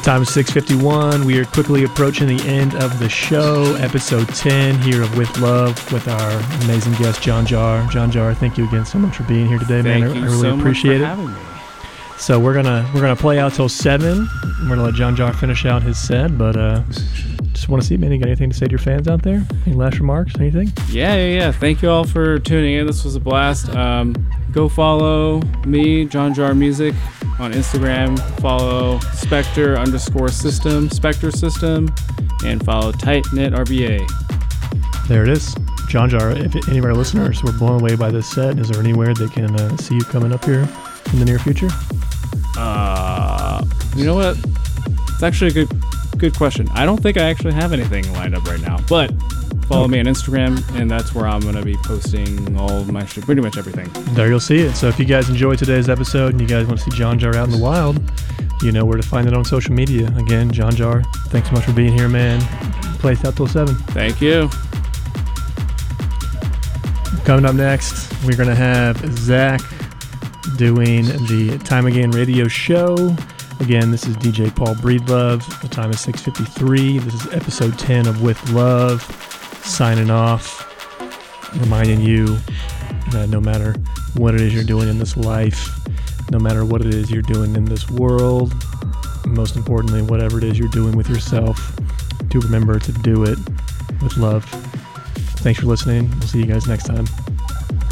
Time is 6:51. We are quickly approaching the end of the show, episode 10 here of With Love with our amazing guest, John Jar. John Jar, thank you again so much for being here today, man. I really appreciate it. Having me. So we're gonna play out till 7. We're gonna let John Jar finish out his set, but just want to see, man, you got anything to say to your fans out there? Any last remarks? Anything? Yeah. Thank you all for tuning in. This was a blast. Go follow me, John Jar Music, on Instagram. Follow Spectre System, and follow Tight Knit RVA. There it is. John Jar, if any of our listeners were blown away by this set, is there anywhere they can see you coming up here in the near future? You know what? It's actually a good question. I don't think I actually have anything lined up right now, but follow me on Instagram, and that's where I'm going to be posting all of my shit, pretty much everything. There you'll see it. So if you guys enjoyed today's episode and you guys want to see John Jar out in the wild, you know where to find it on social media. Again, John Jar, thanks so much for being here, man. Place out till 7. Thank you. Coming up next, we're going to have Zach doing the Time Again radio show. Again, this is DJ Paul Breedlove. The time is 6:53. This is episode 10 of With Love. Signing off, reminding you that no matter what it is you're doing in this life, no matter what it is you're doing in this world, and most importantly, whatever it is you're doing with yourself, to remember to do it with love. Thanks for listening. We'll see you guys next time.